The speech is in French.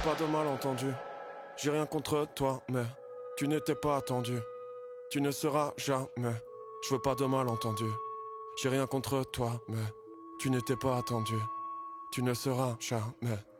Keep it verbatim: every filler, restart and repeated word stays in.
pas de malentendu. J'ai rien contre toi, mais tu n'étais pas attendu. Tu ne seras jamais. Je veux pas de malentendu. J'ai rien contre toi, mais tu n'étais pas attendu. Tu ne seras jamais.